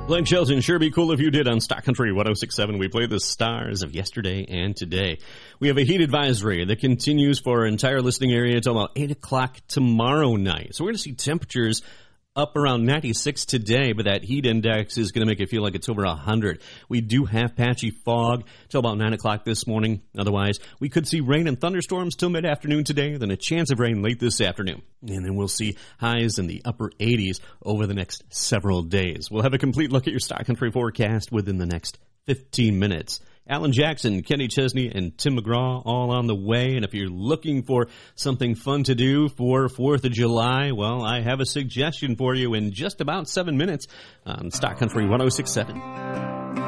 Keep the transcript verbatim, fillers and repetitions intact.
Blake Shelton, sure be cool if you did on Stock Country one oh six point seven. We play the stars of yesterday and today. We have a heat advisory that continues for our entire listening area until about eight o'clock tomorrow night. So we're going to see temperatures up around ninety-six today, but that heat index is going to make it feel like it's over one hundred. We do have patchy fog till about nine o'clock this morning. Otherwise, we could see rain and thunderstorms till mid-afternoon today, then a chance of rain late this afternoon. And then we'll see highs in the upper eighties over the next several days. We'll have a complete look at your Stock Country forecast within the next fifteen minutes. Alan Jackson, Kenny Chesney, and Tim McGraw all on the way. And if you're looking for something fun to do for fourth of July, well, I have a suggestion for you in just about seven minutes on Stock Country one oh six point seven.